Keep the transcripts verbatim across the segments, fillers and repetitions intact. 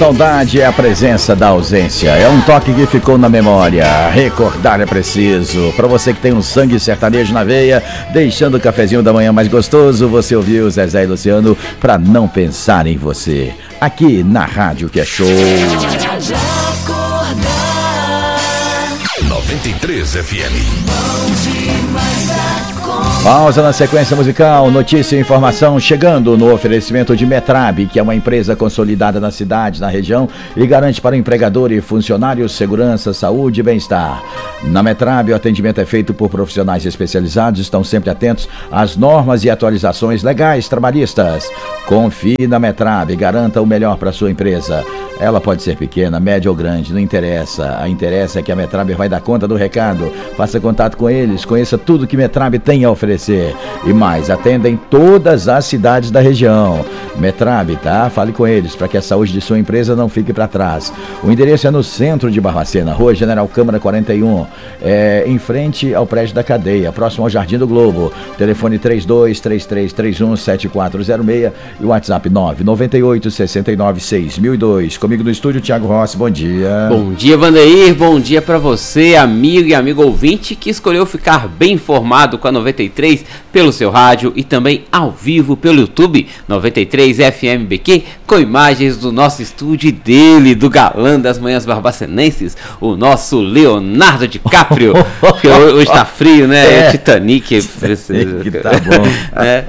saudade é a presença da ausência. É um toque que ficou na memória. Recordar é preciso. Para você que tem um sangue sertanejo na veia, deixando o cafezinho da manhã mais gostoso, você ouviu Zezé e Luciano para não pensar em você. Aqui na Rádio que é show. noventa e três F M. Pausa na sequência musical, notícia e informação chegando no oferecimento de Metrab, que é uma empresa consolidada na cidade, na região e garante para o empregador e funcionários segurança, saúde e bem-estar. Na Metrab, o atendimento é feito por profissionais especializados, estão sempre atentos às normas e atualizações legais trabalhistas. Confie na Metrab, garanta o melhor para a sua empresa. Ela pode ser pequena, média ou grande, não interessa. A interessa é que a Metrab vai dar conta do recado. Faça contato com eles, conheça tudo que Metrab tem a oferecer. E mais, atendem todas as cidades da região. Metrab, tá? Fale com eles para que a saúde de sua empresa não fique para trás. O endereço é no centro de Barbacena, Rua General Câmara quarenta e um, é, em frente ao prédio da cadeia, próximo ao Jardim do Globo. Telefone três dois três três três um sete quatro zero seis e o WhatsApp nove nove oito seis nove seis mil e dois. Comigo no estúdio, Thiago Rossi, bom dia. Bom dia, Vandeir, bom dia para você, amigo e amigo ouvinte que escolheu ficar bem informado com a noventa e três pelo seu rádio e também ao vivo pelo YouTube, noventa e três F M B Q, com imagens do nosso estúdio e dele, do galã das manhãs barbacenenses, o nosso Leonardo DiCaprio, que hoje tá frio, né? É, Titanic. Que tá bom. É.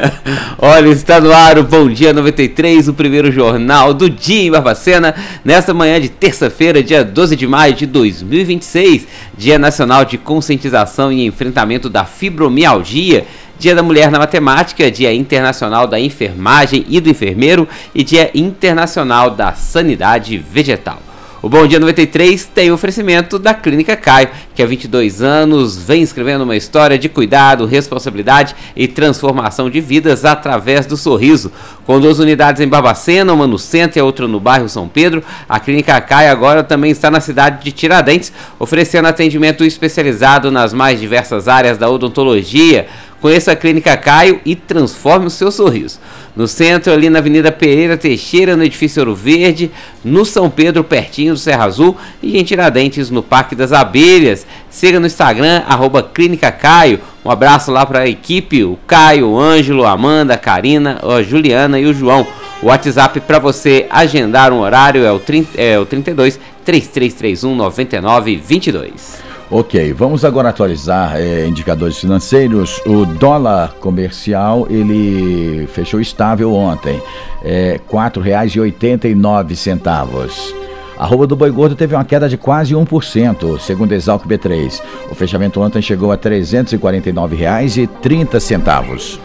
Olha, está no ar o Bom Dia noventa e três, o primeiro jornal do dia em Barbacena, nesta manhã de terça-feira, dia doze de maio de dois mil e vinte e seis, Dia Nacional de Conscientização e Enfrentamento da Fibromialgia, Dia da Mulher na Matemática, Dia Internacional da Enfermagem e do Enfermeiro e Dia Internacional da Sanidade Vegetal. O Bom Dia noventa e três tem o oferecimento da Clínica Caio, que há vinte e dois anos vem escrevendo uma história de cuidado, responsabilidade e transformação de vidas através do sorriso. Com duas unidades em Barbacena, uma no centro e a outra no bairro São Pedro, a Clínica Caio agora também está na cidade de Tiradentes, oferecendo atendimento especializado nas mais diversas áreas da odontologia. Conheça a Clínica Caio e transforme o seu sorriso. No centro, ali na Avenida Pereira Teixeira, no edifício Ouro Verde, no São Pedro, pertinho do Serra Azul, e em Tiradentes, no Parque das Abelhas. Siga no Instagram, arroba Clínica Caio. Um abraço lá para a equipe, o Caio, o Ângelo, a Amanda, a Karina, a Juliana e o João. O WhatsApp para você agendar um horário é o, trinta, é o trinta e dois, três três três um, nove nove dois dois. Ok, vamos agora atualizar é, indicadores financeiros. O dólar comercial, ele fechou estável ontem, é, quatro reais e oitenta e nove centavos. A arroba do boi gordo teve uma queda de quase um por cento, segundo Exalc B três. O fechamento ontem chegou a trezentos e quarenta e nove reais e trinta centavos.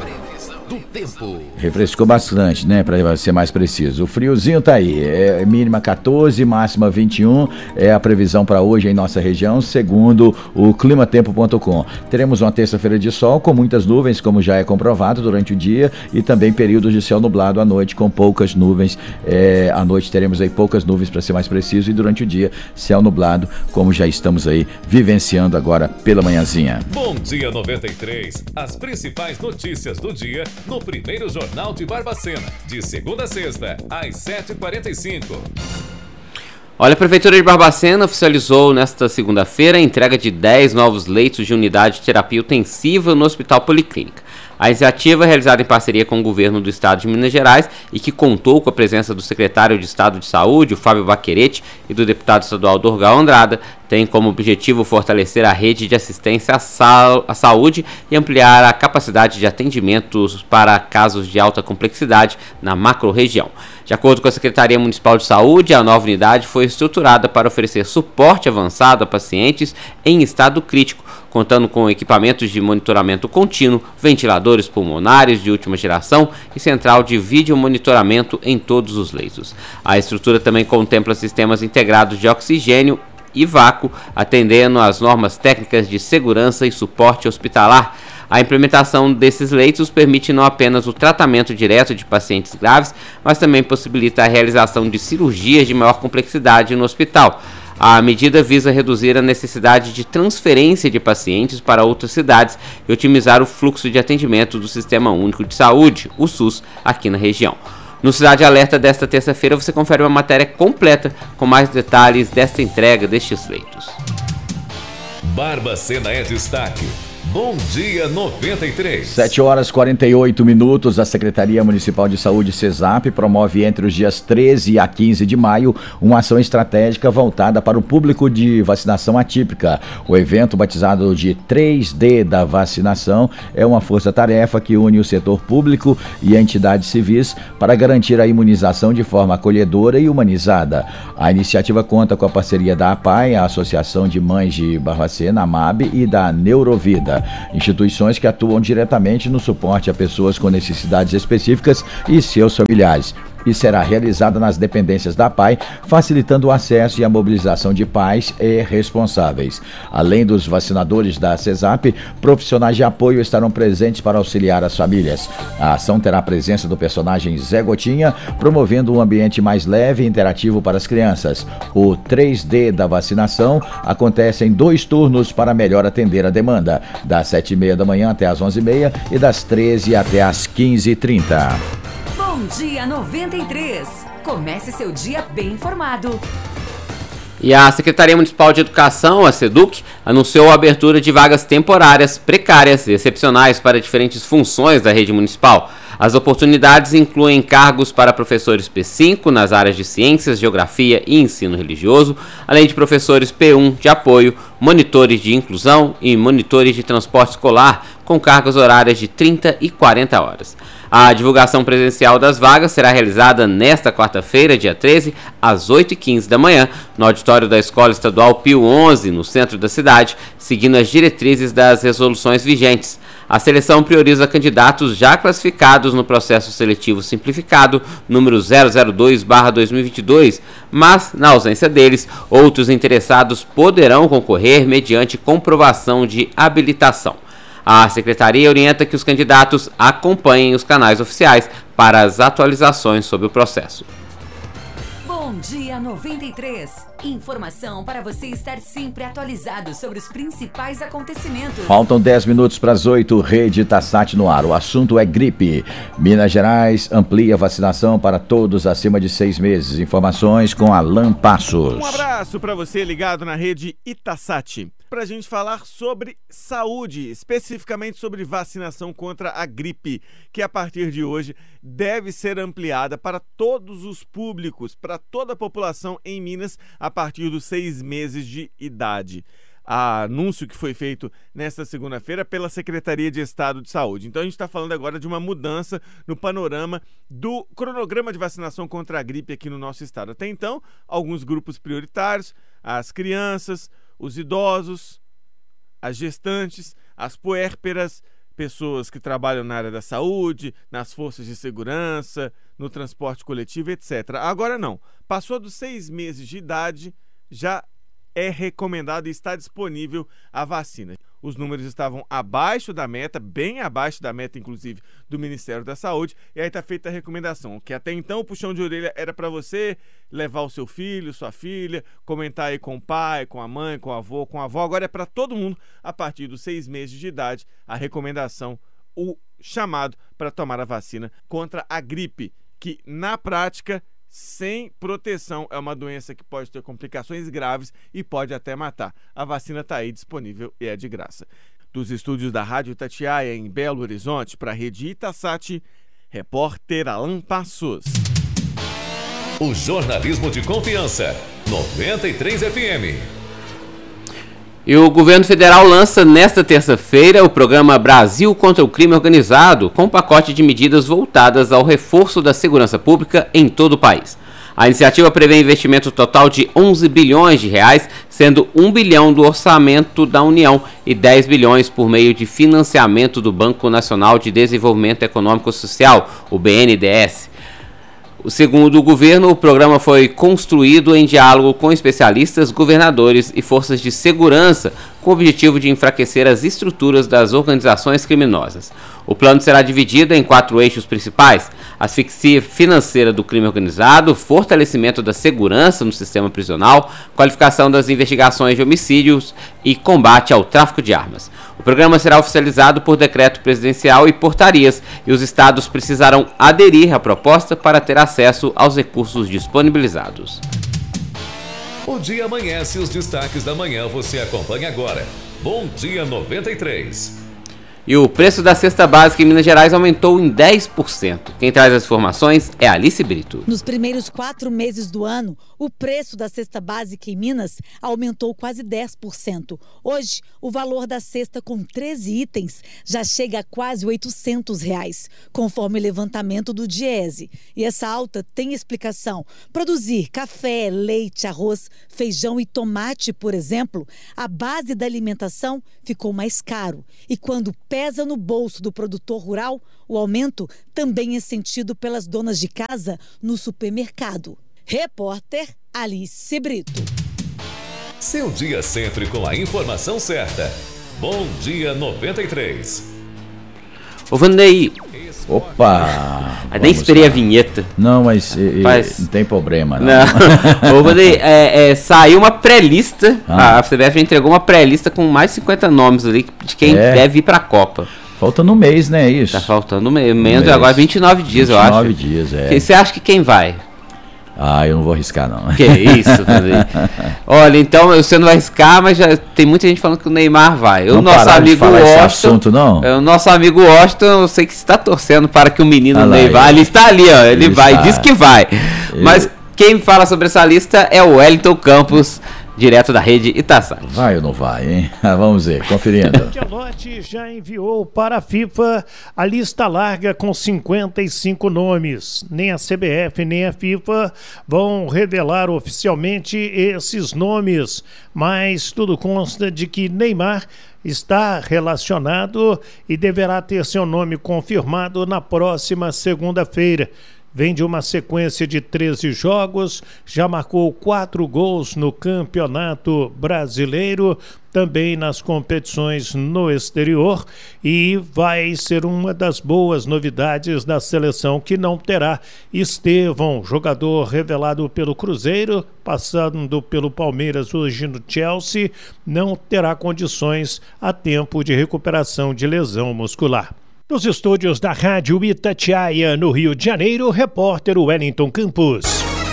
Refrescou bastante, né, para ser mais preciso. O friozinho tá aí, é mínima quatorze, máxima vinte e um, é a previsão para hoje em nossa região, segundo o climatempo ponto com. Teremos uma terça-feira de sol com muitas nuvens, como já é comprovado durante o dia, e também períodos de céu nublado à noite com poucas nuvens. É, à noite teremos aí poucas nuvens, para ser mais preciso, e durante o dia céu nublado, como já estamos aí vivenciando agora pela manhãzinha. Bom dia noventa e três, as principais notícias do dia no primeiro Jornal de Barbacena, de segunda a sexta, às sete e quarenta e cinco. Olha, a Prefeitura de Barbacena oficializou nesta segunda-feira a entrega de dez novos leitos de unidade de terapia intensiva no Hospital Policlínica. A iniciativa, realizada em parceria com o governo do estado de Minas Gerais e que contou com a presença do secretário de Estado de Saúde, o Fábio Baquerete, e do deputado estadual Dorgal Andrada, tem como objetivo fortalecer a rede de assistência à, sa- à saúde e ampliar a capacidade de atendimentos para casos de alta complexidade na macro-região. De acordo com a Secretaria Municipal de Saúde, a nova unidade foi estruturada para oferecer suporte avançado a pacientes em estado crítico, contando com equipamentos de monitoramento contínuo, ventiladores pulmonares de última geração e central de vídeo monitoramento em todos os leitos. A estrutura também contempla sistemas integrados de oxigênio e vácuo, atendendo às normas técnicas de segurança e suporte hospitalar. A implementação desses leitos permite não apenas o tratamento direto de pacientes graves, mas também possibilita a realização de cirurgias de maior complexidade no hospital. A medida visa reduzir a necessidade de transferência de pacientes para outras cidades e otimizar o fluxo de atendimento do Sistema Único de Saúde, o SUS, aqui na região. No Cidade Alerta desta terça-feira você confere uma matéria completa com mais detalhes desta entrega destes feitos. Barbacena é destaque. Bom dia noventa e três. sete horas e quarenta e oito minutos. A Secretaria Municipal de Saúde, CESAP, promove entre os dias treze a quinze de maio uma ação estratégica voltada para o público de vacinação atípica. O evento, batizado de três D da vacinação, é uma força-tarefa que une o setor público e entidades civis para garantir a imunização de forma acolhedora e humanizada. A iniciativa conta com a parceria da APAI, a Associação de Mães de Barbacena, AMAB, e da Neurovida, instituições que atuam diretamente no suporte a pessoas com necessidades específicas e seus familiares. E será realizada nas dependências da APAI, facilitando o acesso e a mobilização de pais e responsáveis. Além dos vacinadores da CESAP, profissionais de apoio estarão presentes para auxiliar as famílias. A ação terá a presença do personagem Zé Gotinha, promovendo um ambiente mais leve e interativo para as crianças. O três D da vacinação acontece em dois turnos para melhor atender a demanda, das sete e meia da manhã até as onze e meia e das treze até as quinze e trinta. Bom dia noventa e três. Comece seu dia bem informado. E a Secretaria Municipal de Educação, a SEDUC, anunciou a abertura de vagas temporárias, precárias e excepcionais para diferentes funções da rede municipal. As oportunidades incluem cargos para professores P cinco nas áreas de Ciências, Geografia e Ensino Religioso, além de professores P um de apoio, monitores de inclusão e monitores de transporte escolar, com cargas horárias de trinta e quarenta horas. A divulgação presencial das vagas será realizada nesta quarta-feira, dia treze, às oito e quinze da manhã, no auditório da Escola Estadual Pio onze, no centro da cidade, seguindo as diretrizes das resoluções vigentes. A seleção prioriza candidatos já classificados no processo seletivo simplificado número zero zero dois barra dois mil e vinte e dois, mas, na ausência deles, outros interessados poderão concorrer mediante comprovação de habilitação. A Secretaria orienta que os candidatos acompanhem os canais oficiais para as atualizações sobre o processo. Bom dia noventa e três. Informação para você estar sempre atualizado sobre os principais acontecimentos. Faltam dez minutos para as oito, Rede Itassat no ar. O assunto é gripe. Minas Gerais amplia a vacinação para todos acima de seis meses. Informações com Alan Passos. Um abraço para você ligado na Rede Itassat. Para a gente falar sobre saúde, especificamente sobre vacinação contra a gripe, que a partir de hoje deve ser ampliada para todos os públicos, para toda a população em Minas, a partir dos seis meses de idade. Anúncio que foi feito nesta segunda-feira pela Secretaria de Estado de Saúde. Então a gente está falando agora de uma mudança no panorama do cronograma de vacinação contra a gripe aqui no nosso estado. Até então, alguns grupos prioritários, as crianças, os idosos, as gestantes, as puérperas, pessoas que trabalham na área da saúde, nas forças de segurança, no transporte coletivo, etcétera. Agora não. Passou dos seis meses de idade, já é recomendado e está disponível a vacina. Os números estavam abaixo da meta, bem abaixo da meta, inclusive, do Ministério da Saúde, e aí está feita a recomendação, que até então o puxão de orelha era para você levar o seu filho, sua filha, comentar aí com o pai, com a mãe, com o avô, com a avó. Agora é para todo mundo, a partir dos seis meses de idade, a recomendação, o chamado para tomar a vacina contra a gripe, que na prática, sem proteção, é uma doença que pode ter complicações graves e pode até matar. A vacina está aí disponível e é de graça. Dos estúdios da Rádio Itatiaia, em Belo Horizonte, para a Rede Itassat, repórter Alan Passos. O jornalismo de confiança, noventa e três F M. E o governo federal lança nesta terça-feira o programa Brasil contra o Crime Organizado, com um pacote de medidas voltadas ao reforço da segurança pública em todo o país. A iniciativa prevê investimento total de onze bilhões de reais, sendo um bilhão do orçamento da União e dez bilhões por meio de financiamento do Banco Nacional de Desenvolvimento Econômico e Social, o B N D E S. Segundo o governo, o programa foi construído em diálogo com especialistas, governadores e forças de segurança, com o objetivo de enfraquecer as estruturas das organizações criminosas. O plano será dividido em quatro eixos principais: asfixia financeira do crime organizado, fortalecimento da segurança no sistema prisional, qualificação das investigações de homicídios e combate ao tráfico de armas. O programa será oficializado por decreto presidencial e portarias, e os estados precisarão aderir à proposta para ter acesso aos recursos disponibilizados. O dia amanhece e os destaques da manhã você acompanha agora. Bom Dia noventa e três. E o preço da cesta básica em Minas Gerais aumentou em dez por cento. Quem traz as informações é Alice Brito. Nos primeiros quatro meses do ano, o preço da cesta básica em Minas aumentou quase dez por cento. Hoje, o valor da cesta com treze itens já chega a quase oitocentos reais, conforme o levantamento do Diese. E essa alta tem explicação. Produzir café, leite, arroz, feijão e tomate, por exemplo, a base da alimentação ficou mais caro. E quando pesa no bolso do produtor rural, o aumento também é sentido pelas donas de casa no supermercado. Repórter Alice Brito. Seu dia sempre com a informação certa. Bom Dia noventa e três. Ô Vandeir, Opa! nem esperei lá. a vinheta. Não, mas e, Faz... não tem problema, não. não. Ô Vandeir, é, é, saiu uma pré-lista, ah. a C B F entregou uma pré-lista com mais de cinquenta nomes ali de quem é. deve ir pra Copa. Falta no mês, né, isso? Tá faltando um mês, menos um agora vinte e nove dias, eu acho. vinte e nove dias, é. Você acha que quem vai? Ah, eu não vou arriscar, não. Que isso, Vandeir. Olha, então você não vai arriscar, mas já tem muita gente falando que o Neymar vai. O não nosso amigo Washington. Assunto, não? É, o nosso amigo Washington, eu sei que está torcendo para que o menino ah, Neymar. Ele está ali, ó. Ele, ele vai, está. diz que vai. Ele... Mas quem fala sobre essa lista é o Wellington Campos, direto da rede Itasat. Vai ou não vai, hein? Vamos ver, conferindo. O Ancelotti já enviou para a FIFA a lista larga com cinquenta e cinco nomes. Nem a C B F nem a FIFA vão revelar oficialmente esses nomes, mas tudo consta de que Neymar está relacionado e deverá ter seu nome confirmado na próxima segunda-feira. Vem de uma sequência de treze jogos, já marcou quatro gols no Campeonato Brasileiro, também nas competições no exterior, e vai ser uma das boas novidades da seleção, que não terá Estevão, jogador revelado pelo Cruzeiro, passando pelo Palmeiras, hoje no Chelsea, não terá condições a tempo de recuperação de lesão muscular. Nos estúdios da Rádio Itatiaia, no Rio de Janeiro, repórter Wellington Campos.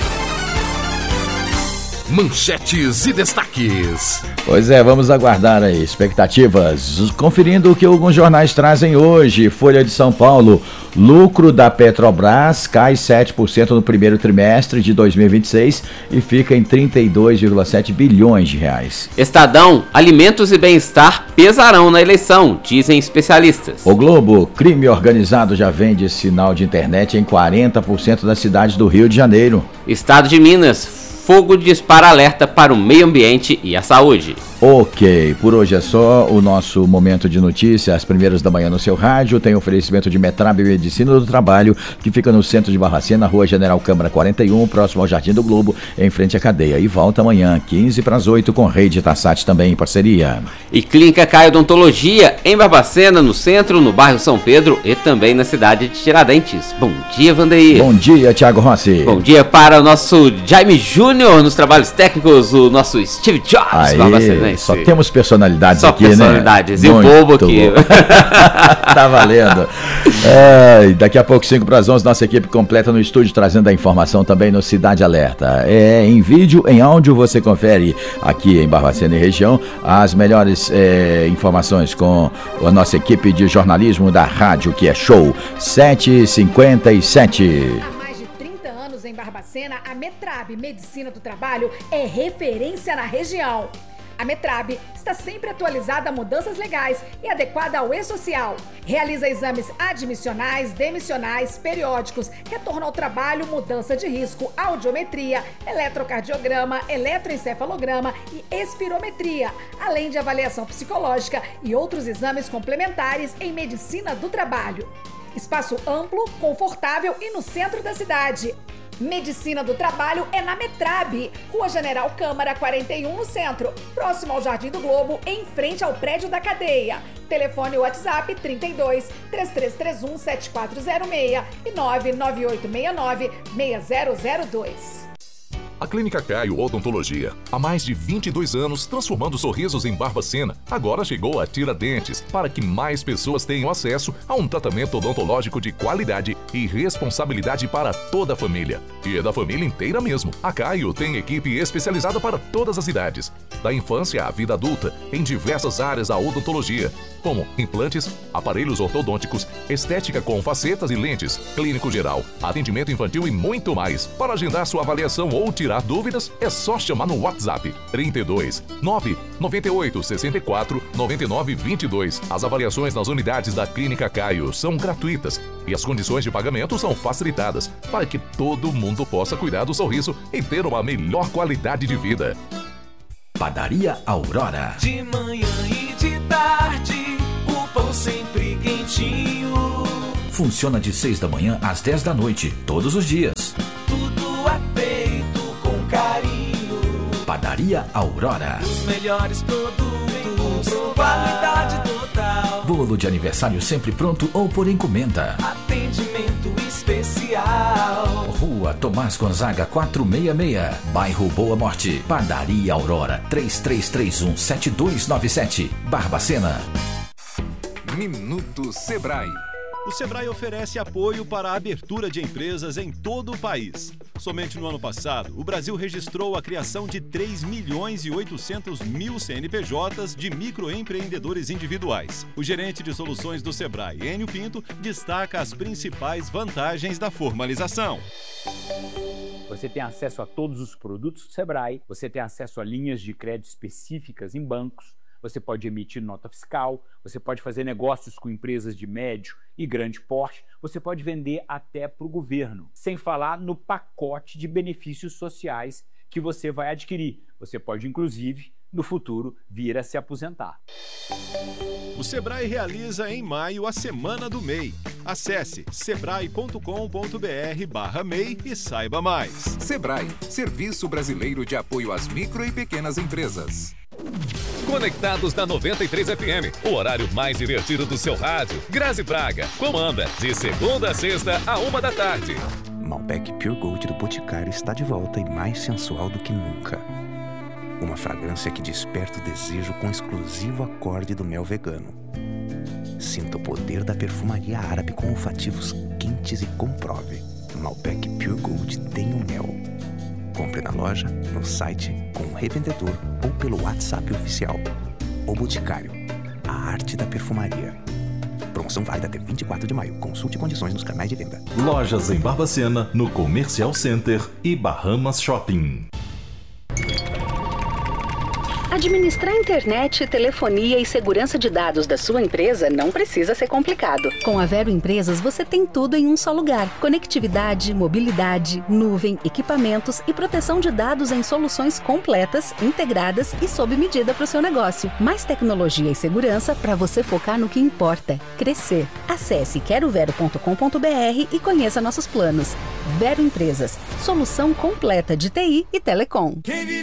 Manchetes e destaques. Pois é, vamos aguardar aí, expectativas. Conferindo o que alguns jornais trazem hoje. Folha de São Paulo, lucro da Petrobras cai sete por cento no primeiro trimestre de dois mil e vinte e seis e fica em trinta e dois vírgula sete bilhões de reais. Estadão, alimentos e bem-estar pesarão na eleição, dizem especialistas. O Globo, crime organizado já vende sinal de internet em quarenta por cento das cidades do Rio de Janeiro. Estado de Minas, fogo dispara alerta para o meio ambiente e a saúde. Ok, por hoje é só o nosso momento de notícia, às primeiras da manhã no seu rádio. Tem oferecimento de Metrab Medicina do Trabalho, que fica no centro de Barbacena, Rua General Câmara quarenta e um, próximo ao Jardim do Globo, em frente à cadeia. E volta amanhã, quinze para as oito, com Rede Itasat também em parceria. E Clínica Caio Odontologia, em Barbacena, no centro, no bairro São Pedro e também na cidade de Tiradentes. Bom dia, Vandeir. Bom dia, Thiago Rossi. Bom dia para o nosso Jaime Júnior nos trabalhos técnicos, o nosso Steve Jobs. Aí, só temos personalidades só aqui, personalidades. né? Só personalidades. E o bobo aqui. Tá valendo. É, daqui a pouco, cinco para as onze, nossa equipe completa no estúdio, trazendo a informação também no Cidade Alerta. É em vídeo, em áudio, você confere aqui em Barbacena e região as melhores é, informações com a nossa equipe de jornalismo da rádio, que é show. sete e cinquenta e sete. Em Barbacena, a Metrab Medicina do Trabalho é referência na região. A Metrab está sempre atualizada a mudanças legais e adequada ao e-social. Realiza exames admissionais, demissionais, periódicos, retorno ao trabalho, mudança de risco, audiometria, eletrocardiograma, eletroencefalograma e espirometria, além de avaliação psicológica e outros exames complementares em medicina do trabalho. Espaço amplo, confortável e no centro da cidade. Medicina do Trabalho é na Metrab, Rua General Câmara quarenta e um, no centro, próximo ao Jardim do Globo, em frente ao prédio da cadeia. Telefone WhatsApp trinta e dois, três três três um, sete quatro zero seis e nove nove oito seis nove, seis zero zero dois. A Clínica Caio Odontologia, há mais de vinte e dois anos transformando sorrisos em Barbacena, agora chegou a Tiradentes, para que mais pessoas tenham acesso a um tratamento odontológico de qualidade e responsabilidade para toda a família. E é da família inteira mesmo. A Caio tem equipe especializada para todas as idades, da infância à vida adulta, em diversas áreas da odontologia, como implantes, aparelhos ortodônticos, estética com facetas e lentes, clínico geral, atendimento infantil e muito mais. Para agendar sua avaliação ou tirar dúvidas, é só chamar no WhatsApp trinta e dois, nove nove oito, seis quatro, nove nove dois dois. As avaliações nas unidades da Clínica Caio são gratuitas e as condições de pagamento são facilitadas para que todo mundo possa cuidar do sorriso e ter uma melhor qualidade de vida. Padaria Aurora. De manhã e de tarde, o pão sempre quentinho. Funciona de seis da manhã às dez da noite, todos os dias. Tudo é feito com carinho. Padaria Aurora. Os melhores produtos, qualidade total. Bolo de aniversário sempre pronto ou por encomenda. Atendimento especial. Rua Tomás Gonzaga quatrocentos e sessenta e seis, bairro Boa Morte. Padaria Aurora, três três três um, sete dois nove sete, Barbacena. Minuto Sebrae. O Sebrae oferece apoio para a abertura de empresas em todo o país. Somente no ano passado, o Brasil registrou a criação de três milhões e oitocentos mil C N P Js de microempreendedores individuais. O gerente de soluções do Sebrae, Enio Pinto, destaca as principais vantagens da formalização. Você tem acesso a todos os produtos do Sebrae, você tem acesso a linhas de crédito específicas em bancos, você pode emitir nota fiscal, você pode fazer negócios com empresas de médio e grande porte, você pode vender até para o governo, sem falar no pacote de benefícios sociais que você vai adquirir. Você pode, inclusive, no futuro, vir a se aposentar. O Sebrae realiza em maio a Semana do M E I. Acesse sebrae ponto com ponto br barra M E I e saiba mais. Sebrae, Serviço Brasileiro de Apoio às Micro e Pequenas Empresas. Conectados na noventa e três F M, o horário mais divertido do seu rádio. Grazi Braga comanda de segunda a sexta a uma da tarde. Malbec Pure Gold do Boticário está de volta e mais sensual do que nunca. Uma fragrância que desperta o desejo com o exclusivo acorde do mel vegano. Sinta o poder da perfumaria árabe com olfativos quentes e comprove. Malbec Pure Gold tem o mel. Compre na loja, no site, com o revendedor ou pelo WhatsApp oficial. O Boticário, a arte da perfumaria. Promoção válida até vinte e quatro de maio. Consulte condições nos canais de venda. Lojas em Barbacena, no Comercial Center e Bahamas Shopping. Administrar internet, telefonia e segurança de dados da sua empresa não precisa ser complicado. Com a Vero Empresas, você tem tudo em um só lugar. Conectividade, mobilidade, nuvem, equipamentos e proteção de dados em soluções completas, integradas e sob medida para o seu negócio. Mais tecnologia e segurança para você focar no que importa: crescer. Acesse quero vero ponto com ponto br e conheça nossos planos. Vero Empresas, solução completa de T I e telecom.